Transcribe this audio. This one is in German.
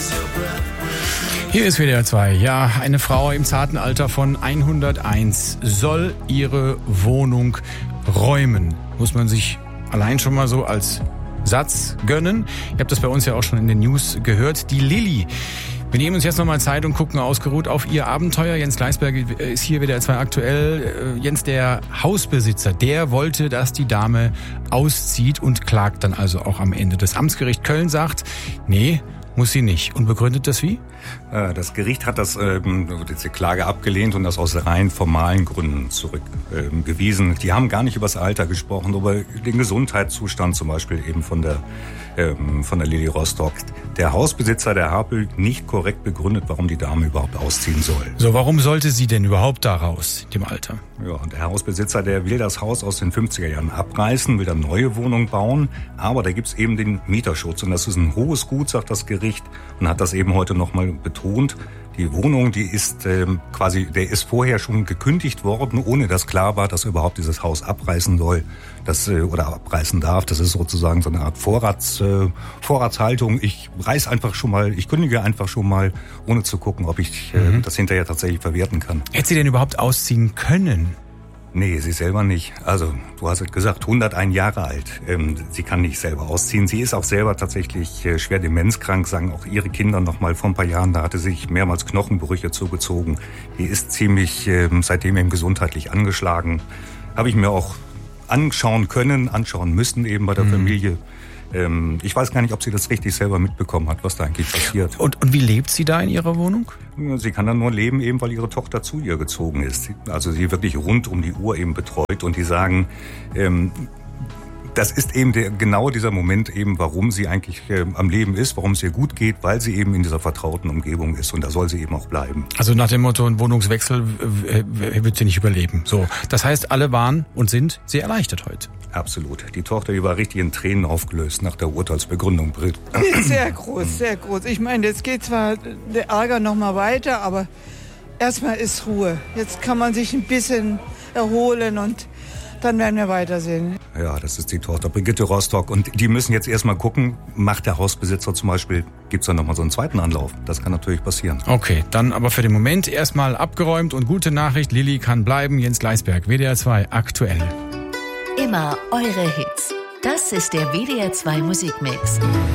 Hier ist WDR 2. Ja, eine Frau im zarten Alter von 101 soll ihre Wohnung räumen. Muss man sich allein schon mal so als Satz gönnen. Ihr habt das bei uns ja auch schon in den News gehört. Die Lilly. Wir nehmen uns jetzt nochmal Zeit und gucken ausgeruht auf ihr Abenteuer. Jens Gleisberg ist hier WDR 2 aktuell. Jens, der Hausbesitzer, der wollte, dass die Dame auszieht und klagt dann also auch am Ende. Das Amtsgericht Köln sagt, nee, muss sie nicht. Und begründet das wie? Das Gericht hat diese Klage abgelehnt und das aus rein formalen Gründen zurückgewiesen. Die haben gar nicht über das Alter gesprochen, über den Gesundheitszustand zum Beispiel eben von der Lilly Rostock. Der Hausbesitzer, der Harpel, nicht korrekt begründet, warum die Dame überhaupt ausziehen soll. So, warum sollte sie denn überhaupt da raus, dem Alter? Ja, und der Hausbesitzer, der will das Haus aus den 50er Jahren abreißen, will dann neue Wohnungen bauen, aber da gibt's eben den Mieterschutz und das ist ein hohes Gut, sagt das Gericht, und hat das eben heute nochmal betont. Die Wohnung, die ist der ist vorher schon gekündigt worden, ohne dass klar war, dass er überhaupt dieses Haus abreißen soll, oder abreißen darf. Das ist sozusagen so eine Art Vorratshaltung. Ich kündige einfach schon mal, ohne zu gucken, ob ich das hinterher tatsächlich verwerten kann. Hätte sie denn überhaupt ausziehen können? Nee, sie selber nicht. Also, du hast es gesagt, 101 Jahre alt. Sie kann nicht selber ausziehen. Sie ist auch selber tatsächlich schwer demenzkrank, sagen auch ihre Kinder noch mal vor ein paar Jahren. Da hatte sie sich mehrmals Knochenbrüche zugezogen. Die ist ziemlich seitdem eben gesundheitlich angeschlagen. Habe ich mir auch anschauen müssen eben bei der Familie. Ich weiß gar nicht, ob sie das richtig selber mitbekommen hat, was da eigentlich passiert. Und wie lebt sie da in ihrer Wohnung? Sie kann dann nur leben, eben weil ihre Tochter zu ihr gezogen ist. Also sie wirklich rund um die Uhr eben betreut. Und die sagen, das ist eben genau dieser Moment eben, warum sie eigentlich am Leben ist, warum es ihr gut geht, weil sie eben in dieser vertrauten Umgebung ist. Und da soll sie eben auch bleiben. Also nach dem Motto, ein Wohnungswechsel wird sie nicht überleben. So, das heißt, alle waren und sind sehr erleichtert heute. Absolut. Die Tochter, die war richtig in Tränen aufgelöst nach der Urteilsbegründung. Sehr groß, sehr groß. Ich meine, jetzt geht zwar der Ärger noch mal weiter, aber erstmal ist Ruhe. Jetzt kann man sich ein bisschen erholen und dann werden wir weitersehen. Ja, das ist die Tochter Brigitte Rostock. Und die müssen jetzt erstmal gucken, macht der Hausbesitzer zum Beispiel, gibt's dann nochmal so einen zweiten Anlauf? Das kann natürlich passieren. Okay, dann aber für den Moment erstmal abgeräumt und gute Nachricht, Lilly kann bleiben. Jens Gleisberg, WDR 2 aktuell. Immer eure Hits. Das ist der WDR 2 Musikmix.